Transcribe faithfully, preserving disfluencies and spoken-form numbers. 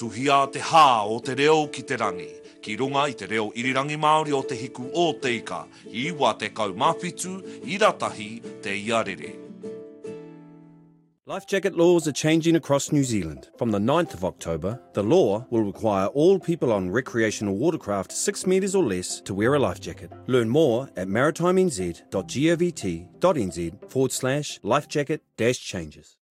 tuhia te hā o te reo ki te rangi. Ki runga i te reo irirangi Māori o te hiku o te ika, i wā te kaumawhitu, i ratahi te iarere. Life jacket laws are changing across New Zealand. From the ninth of October, the law will require all people on recreational watercraft six metres or less to wear a life jacket. Learn more at maritimez.govt.nz forward slash life jacket dash changes.